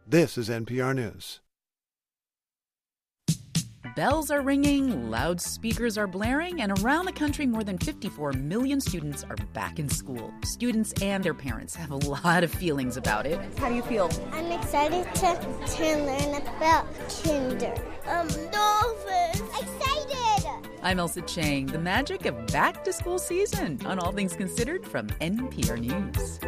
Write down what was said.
This is NPR News. Bells are ringing, loudspeakers are blaring, and around the country, more than 54 million students are back in school. Students and their parents have a lot of feelings about it. How do you feel? I'm excited to learn about kinder. Dolphins. Excited! I'm Elsa Chang. The magic of back-to-school season on All Things Considered from NPR News.